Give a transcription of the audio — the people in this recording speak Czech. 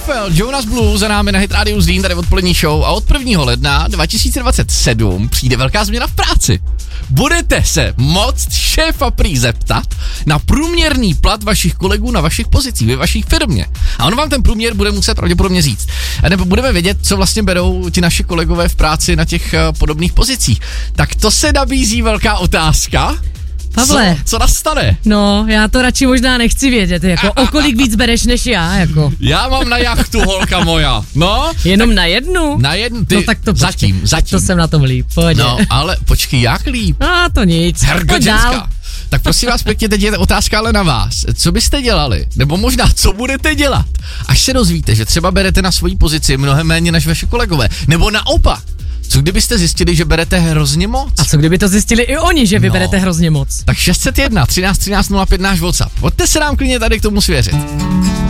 Jonas Blue za námi na Hit Radio Zlín, tady odpolední show a od 1. ledna 2027 přijde velká změna v práci. Budete se moct šéfa prý zeptat na průměrný plat vašich kolegů na vašich pozicích, ve vaší firmě. A on vám ten průměr bude muset pravděpodobně říct. A nebo budeme vědět, co vlastně berou ti naši kolegové v práci na těch podobných pozicích. Tak to se nabízí velká otázka. Pavle. Co nastane? No, já to radši možná nechci vědět, jako o kolik víc bereš než já, jako. Já mám na jachtu, holka moja, no. Jenom na jednu? Na jednu, ty, no, tak to zatím. To jsem na tom líp, pojď. No, ale počkej, jak líp? A to nic, Hergo, pojď ženská. dál. Tak prosím vás pěkně, teď je otázka ale na vás. Co byste dělali? Nebo možná, co budete dělat? Až se dozvíte, že třeba berete na svoji pozici mnohem méně než vaše kolegové. Nebo naopak. Co kdybyste zjistili, že berete hrozně moc? A co kdyby to zjistili i oni, že vy berete hrozně moc? Tak 601 13 13 05 náš WhatsApp. Pojďte se nám klidně tady k tomu svěřit.